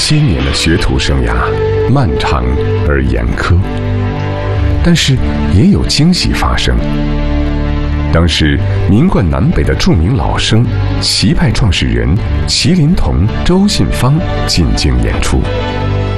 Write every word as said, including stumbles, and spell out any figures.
些年的学徒生涯漫长而严苛，但是也有惊喜发生。当时名冠南北的著名老生棋派创始人麒麟童周信芳进京演出，